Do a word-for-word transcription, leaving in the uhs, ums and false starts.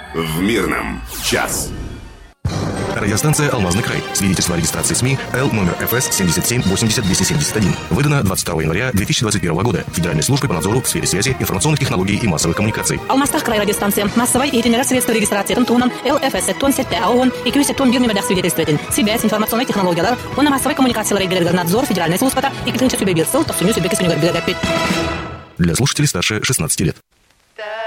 В Мирном час. Радиостанция «Алмазный край». Свидетельство о регистрации СМИ Л номер эф эс семьдесят семь восемьдесят двести семьдесят один. Выдано двадцать второго января две тысячи двадцать первого года Федеральной службой по надзору в сфере связи, информационных технологий и массовых коммуникаций. Алмазтах край радиостанция. Массовой и тренера средства регистрации Тунтуном Л эф эс тон сетте АОН и кюсе тон бирни медах свидетельствователь. Связь, информационные технологии, он на массовой коммуникации ларей надзор Федеральной службы и клинча субъект ссыл, то в сумме субъект Для слушателей старше шестнадцати лет.